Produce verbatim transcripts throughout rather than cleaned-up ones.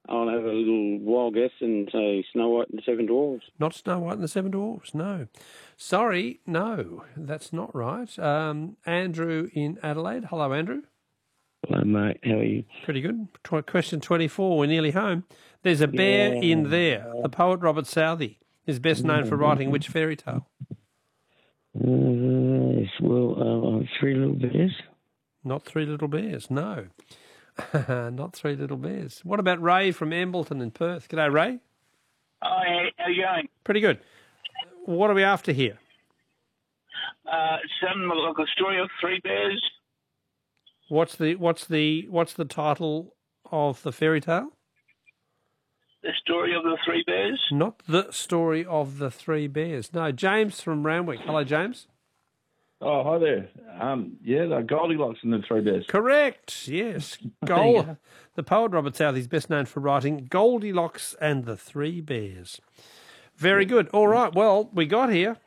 I'll have a little wild guess and say Snow White and the Seven Dwarfs. Not Snow White and the Seven Dwarfs, no. Sorry, no, that's not right. Um, Andrew in Adelaide. Hello, Andrew. Hello, mate. How are you? Pretty good. Tw- question twenty-four, we're nearly home. There's a bear Yeah. in there. The poet Robert Southey is best known for writing which fairy tale? Uh, yes, well, uh, Three Little Bears. Not Three Little Bears, no. Not Three Little Bears. What about Ray from Embleton in Perth? G'day, Ray. Hi, how are you going? Pretty good. What are we after here? Uh, some like a story of three bears. What's the what's the what's the title of the fairy tale? The story of the three bears. Not the story of the three bears. No, James from Ramwick. Hello, James. Oh, hi there. Um, yeah, the Goldilocks and the Three Bears. Correct. Yes. Gold. The poet Robert Southey is best known for writing Goldilocks and the Three Bears. Very good. All right. Well, we got here.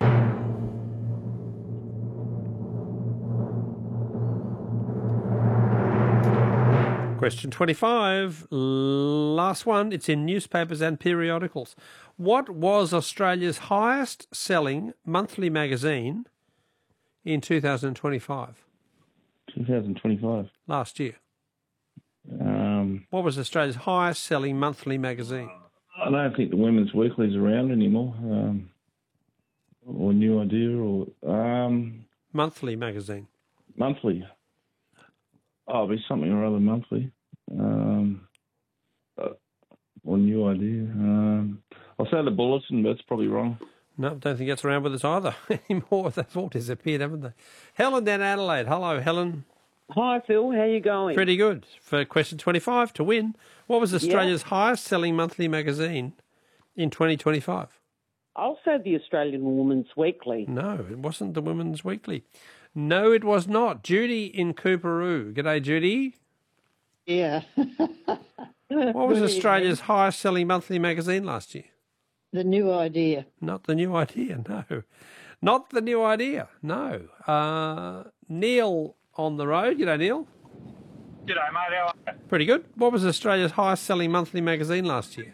Question twenty-five, last one. It's in newspapers and periodicals. What was Australia's highest selling monthly magazine in two thousand twenty-five? twenty twenty-five. Last year. Um, What was Australia's highest selling monthly magazine? I don't think the Women's Weekly's around anymore. Um, or New Idea or um, Monthly magazine. monthly. Oh, it'll be something or other monthly. Um, uh, or New Idea. Um, I'll say the Bulletin, but it's probably wrong. No, don't think it's around with us either anymore. They've all disappeared, haven't they? Helen down Adelaide. Hello, Helen. Hi, Phil. How you going? Pretty good. For question twenty-five, to win, what was Australia's yeah. highest selling monthly magazine in twenty twenty-five? I'll say the Australian Woman's Weekly. No, it wasn't the Women's Weekly. No, it was not. Judy in Cooperoo. G'day, Judy. Yeah. What was Australia's highest selling monthly magazine last year? The New Idea. Not the New Idea, no. Not the New Idea, no. Uh, Neil on the road. G'day, Neil. G'day, mate. How are you? Pretty good. What was Australia's highest selling monthly magazine last year?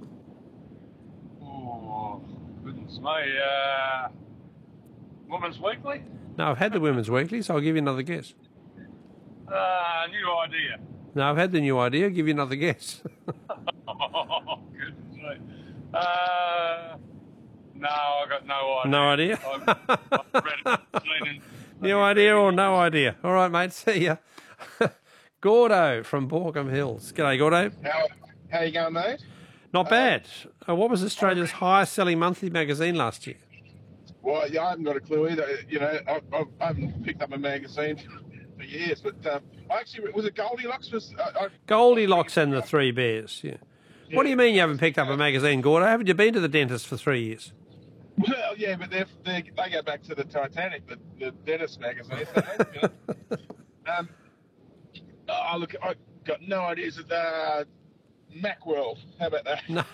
Oh, goodness me. Uh, Women's Weekly? No, I've had the Women's Weekly, so I'll give you another guess. Uh, New Idea. No, I've had the New Idea. I'll give you another guess. Oh, goodness me. Uh, no, I got no idea. No idea? I've, I've read it, seen it. New idea or no idea? All right, mate. See ya. Gordo from Borkham Hills. G'day, Gordo. How how you going, mate? Not bad. Uh, what was Australia's highest selling monthly magazine last year? Well, yeah, I haven't got a clue either. You know, I, I, I haven't picked up a magazine for years, but um, I actually was it Goldilocks? Was I, I, Goldilocks and the Three Bears. Yeah. yeah. What do you mean you haven't picked up a magazine, Gordo? Haven't you been to the dentist for three years? Well, yeah, but they're, they're, they go back to the Titanic, the, the dentist magazine. So they, you know. um, oh, look, I got no idea. Is it uh, Macworld? How about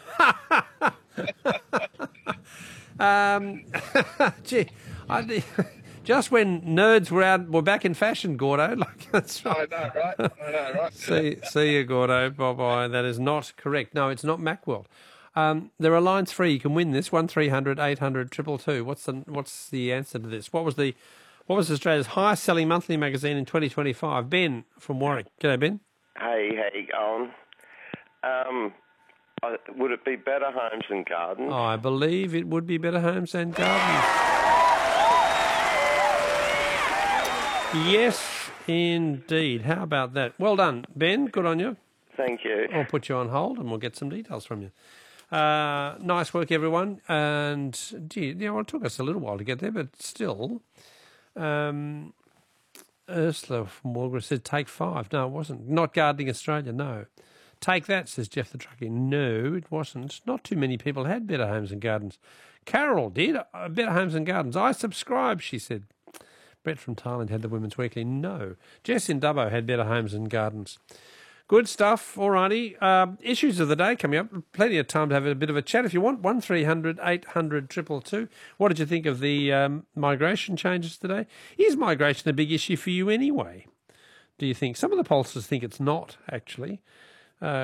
No. that? um, gee, I, just when nerds were out, were back in fashion, Gordo. Like that's right. I know, right? I know, right? see, see you, Gordo. Bye bye. That is not correct. No, it's not Macworld. Um, there are lines free. You can win this one three hundred eight hundred two two two. What's the What's the answer to this? What was the What was Australia's highest selling monthly magazine in twenty twenty-five? Ben from Warwick. G'day, Ben. Hey, how you going? Um, uh, would it be Better Homes and Gardens? Oh, I believe it would be Better Homes and Gardens. Yes, indeed. How about that? Well done, Ben. Good on you. Thank you. I'll put you on hold and we'll get some details from you. Uh, nice work, everyone. And, gee, you know, it took us a little while to get there, but still. Um, Ursula from Walgrove said, take five. No, it wasn't. Not Gardening Australia, no. Take that, says Jeff the Truckie. No, it wasn't. Not too many people had Better Homes and Gardens. Carol did. Uh, Better Homes and Gardens. I subscribe, she said. Brett from Thailand had the Women's Weekly. No. Jess in Dubbo had Better Homes and Gardens. Good stuff. All righty. Uh, issues of the day coming up. Plenty of time to have a bit of a chat if you want. one three hundred eight hundred two two two. What did you think of the um, migration changes today? Is migration a big issue for you anyway? Do you think? Some of the pollsters think it's not, actually. Uh,